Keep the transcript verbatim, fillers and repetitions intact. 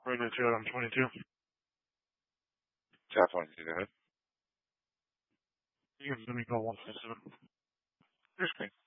Regular two out on twenty-two. South twenty-two, go ahead. You can send me call one five seven. Your screen.